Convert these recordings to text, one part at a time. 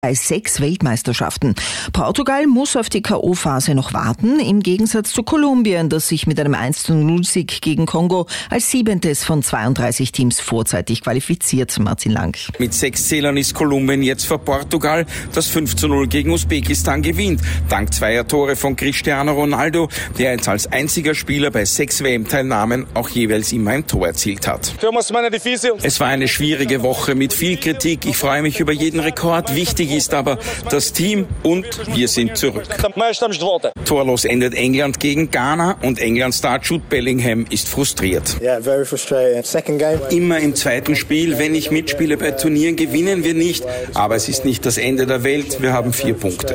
bei 6 Weltmeisterschaften. Portugal muss auf die K.O.-Phase noch warten, im Gegensatz zu Kolumbien, das sich mit einem 1:0-Sieg gegen Kongo als 7. von 32 Teams vorzeitig qualifiziert. Martin Lang. Mit 6 Zählern ist Kolumbien jetzt vor Portugal, das 5:0 gegen Usbekistan gewinnt. Dank 2 Tore von Cristiano Ronaldo, der jetzt als einziger Spieler bei 6 WM-Teilnahmen auch jeweils immer ein Tor erzielt hat. Es war eine schwierige Woche mit viel Kritik. Ich freue mich über jeden Rekord. Wichtig ist aber das Team und wir sind zurück. Torlos endet England gegen Ghana und England-Star Jude Bellingham ist frustriert. Immer im zweiten Spiel, wenn ich mitspiele bei Turnieren, gewinnen wir nicht. Aber es ist nicht das Ende der Welt. Wir haben 4 Punkte.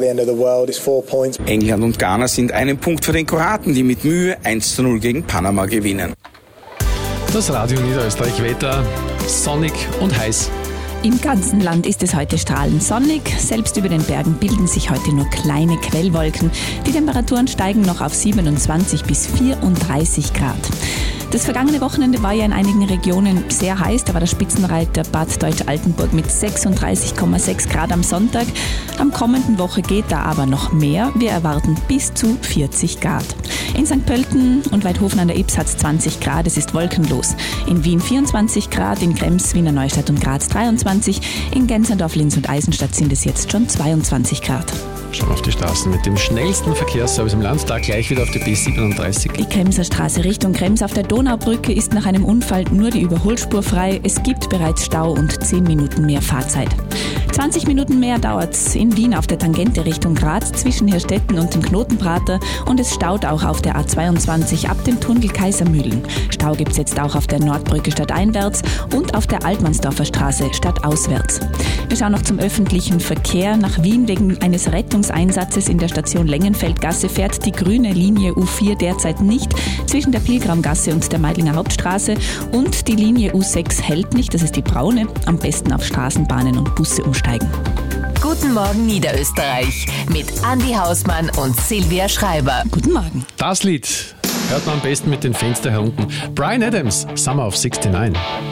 England und Ghana sind einen Punkt vor den Kroaten, die mit Mühe 1:0 gegen Panama gewinnen. Das Radio Niederösterreich Wetter, sonnig und heiß. Im ganzen Land ist es heute strahlend sonnig. Selbst über den Bergen bilden sich heute nur kleine Quellwolken. Die Temperaturen steigen noch auf 27 bis 34 Grad. Das vergangene Wochenende war ja in einigen Regionen sehr heiß. Da war der Spitzenreiter Bad Deutsch-Altenburg mit 36,6 Grad am Sonntag. Am kommenden Woche geht da aber noch mehr. Wir erwarten bis zu 40 Grad. In St. Pölten und Weidhofen an der Ybbs hat es 20 Grad. Es ist wolkenlos. In Wien 24 Grad, in Krems, Wiener Neustadt und Graz 23. In Gensendorf, Linz und Eisenstadt sind es jetzt schon 22 Grad. Schauen wir auf die Straßen mit dem schnellsten Verkehrsservice im Land, da gleich wieder auf die B37. Die Kremser Straße Richtung Krems auf der Donaubrücke ist nach einem Unfall nur die Überholspur frei. Es gibt bereits Stau und 10 Minuten mehr Fahrzeit. 20 Minuten mehr dauert's in Wien auf der Tangente Richtung Graz zwischen Hirstetten und dem Knotenprater und es staut auch auf der A22 ab dem Tunnel Kaisermühlen. Stau gibt's jetzt auch auf der Nordbrücke stadteinwärts und auf der Altmannsdorfer Straße stadtauswärts. Wir schauen noch zum öffentlichen Verkehr. Nach Wien wegen eines Rettungseinsatzes in der Station Lengenfeldgasse fährt die grüne Linie U4 derzeit nicht zwischen der Pilgramgasse und der Meidlinger Hauptstraße und die Linie U6 hält nicht, das ist die braune, am besten auf Straßenbahnen und Busse umsteigen. Guten Morgen Niederösterreich mit Andi Hausmann und Silvia Schreiber. Guten Morgen. Das Lied hört man am besten mit den Fenstern herunten. Bryan Adams, Summer of 69.